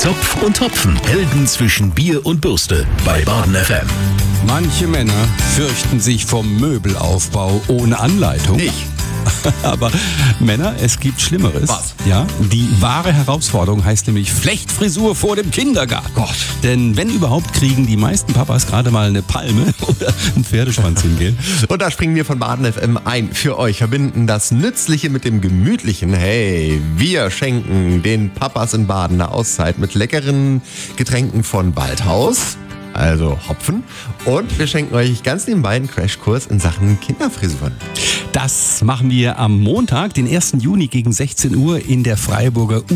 Zopf und Topfen. Helden zwischen Bier und Bürste bei Baden FM. Manche Männer fürchten sich vom Möbelaufbau ohne Anleitung. Ich. Aber Männer, es gibt Schlimmeres. Was? Ja, die wahre Herausforderung heißt nämlich Flechtfrisur vor dem Kindergarten. Gott. Denn wenn überhaupt, kriegen die meisten Papas gerade mal eine Palme oder einen Pferdeschwanz hingehen. Und da springen wir von Baden FM ein. Für euch verbinden das Nützliche mit dem Gemütlichen. Hey, wir schenken den Papas in Baden eine Auszeit mit leckeren Getränken von Waldhaus. Also Hopfen. Und wir schenken euch ganz nebenbei einen Crashkurs in Sachen Kinderfrisuren. Das machen wir am Montag, den 1. Juni gegen 16 Uhr in der Freiburger